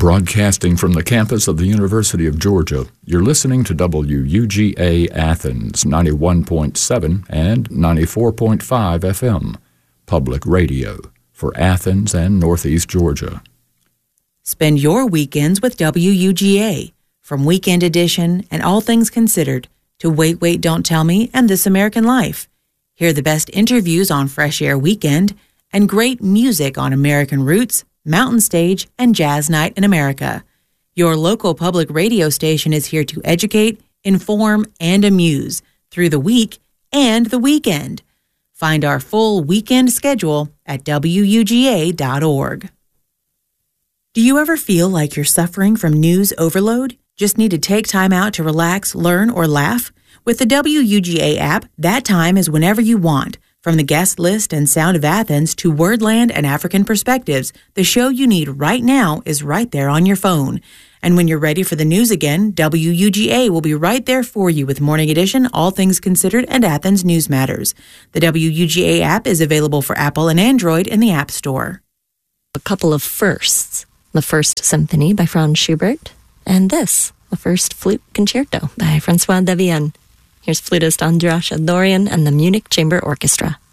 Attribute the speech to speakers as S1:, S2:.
S1: Broadcasting from the campus of the University of Georgia, you're listening to WUGA Athens 91.7 and 94.5 FM, public radio for Athens and Northeast Georgia.
S2: Spend your weekends with WUGA, from Weekend Edition and All Things Considered to Wait, Wait, Don't Tell Me and This American Life. Hear the best interviews on Fresh Air Weekend and great music on American Roots, Mountain Stage, and Jazz Night in America. Your local public radio station is here to educate, inform, and amuse through the week and the weekend. Find our full weekend schedule at WUGA.org. Do you ever feel like you're suffering from news overload? Just need to take time out to relax, learn, or laugh? With the WUGA app, that time is whenever you want. From the guest list and Sound of Athens to Wordland and African Perspectives, the show you need right now is right there on your phone. And when you're ready for the news again, WUGA will be right there for you with Morning Edition, All Things Considered, and Athens News Matters. The WUGA app is available for Apple and Android in the App Store.
S3: A couple of firsts. The First Symphony by Franz Schubert, and this, the First Flute Concerto by François Devienne. Here's flutist Andras Dorian and the Munich Chamber Orchestra.